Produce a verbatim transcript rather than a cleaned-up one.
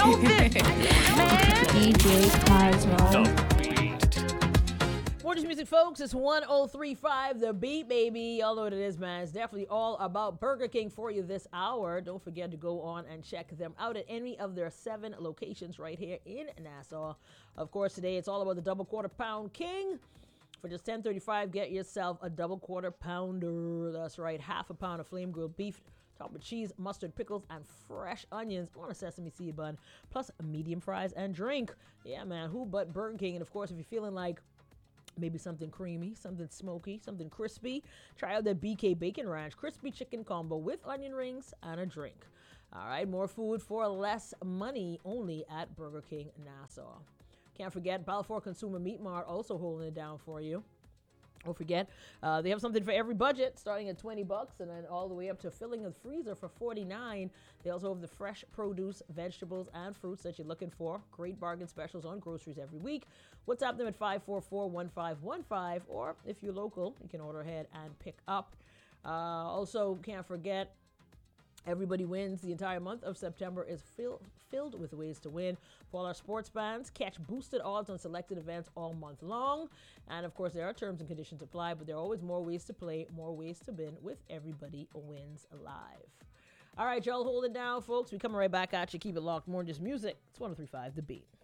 outfit, man. D J Cosmo. Gorgeous music, folks. It's one oh three point five The Beat, baby. Y'all know what it is, man. It's definitely all about Burger King for you this hour. Don't forget to go on and check them out at any of their seven locations right here in Nassau. Of course, today it's all about the double quarter pound king. For just ten thirty-five, get yourself a double quarter pounder. That's right, half a pound of flame grilled beef, topped with cheese, mustard, pickles, and fresh onions on a sesame seed bun, plus medium fries and drink. Yeah, man, who but Burger King? And of course, if you're feeling like maybe something creamy, something smoky, something crispy, try out the B K Bacon Ranch Crispy Chicken Combo with onion rings and a drink. All right, more food for less money only at Burger King Nassau. Can't forget, Balfour Consumer Meat Mart also holding it down for you. Don't forget, uh, they have something for every budget, starting at twenty bucks and then all the way up to filling the freezer for forty-nine. They also have the fresh produce, vegetables, and fruits that you're looking for. Great bargain specials on groceries every week. WhatsApp them at five four four, one five one five, or if you're local, you can order ahead and pick up. Uh, also, can't forget, Everybody Wins. The entire month of September is fill, filled with ways to win. For all our sports fans, catch boosted odds on selected events all month long. And of course, there are terms and conditions apply, but there are always more ways to play, more ways to win with Everybody Wins Live. All right, y'all, hold it down, folks. We coming right back at you. Keep it locked. More just music. It's one oh three point five The Beat.